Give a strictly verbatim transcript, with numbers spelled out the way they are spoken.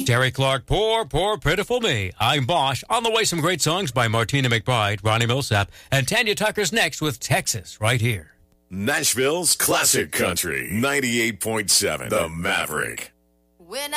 Terry Clark, Poor, Poor, Pitiful Me. I'm Bosch. On the way, some great songs by Martina McBride, Ronnie Millsap, and Tanya Tucker's next with Texas, right here. Nashville's Classic Country, ninety-eight point seven, The Maverick.